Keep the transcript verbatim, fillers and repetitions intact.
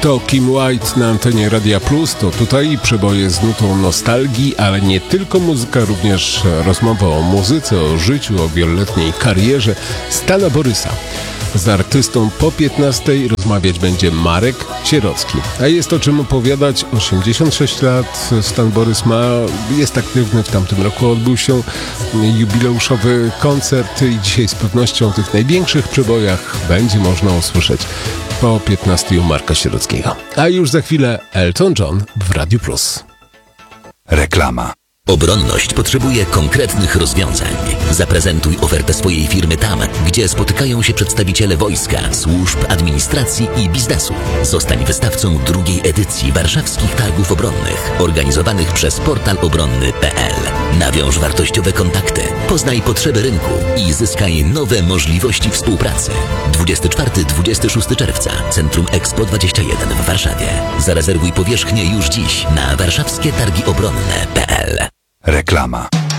To Kim White na antenie Radia Plus, to tutaj przeboje z nutą nostalgii, ale nie tylko muzyka, również rozmowa o muzyce, o życiu, o wieloletniej karierze Stana Borysa. Z artystą po piętnastej rozmawiać będzie Marek Sierocki. A jest o czym opowiadać. osiemdziesiąt sześć lat Stan Borys ma, jest aktywny. W tamtym roku odbył się jubileuszowy koncert i dzisiaj z pewnością o tych największych przebojach będzie można usłyszeć po piętnastej u Marka Sierockiego. A już za chwilę Elton John w Radiu Plus. Reklama. Obronność potrzebuje konkretnych rozwiązań. Zaprezentuj ofertę swojej firmy tam, gdzie spotykają się przedstawiciele wojska, służb, administracji i biznesu. Zostań wystawcą drugiej edycji warszawskich targów obronnych, organizowanych przez portal obronny kropka p l. Nawiąż wartościowe kontakty, poznaj potrzeby rynku i zyskaj nowe możliwości współpracy. dwudziestego czwartego do dwudziestego szóstego czerwca, Centrum Expo dwadzieścia jeden w Warszawie. Zarezerwuj powierzchnię już dziś na warszawskie targi obronne kropka p l. Reklama.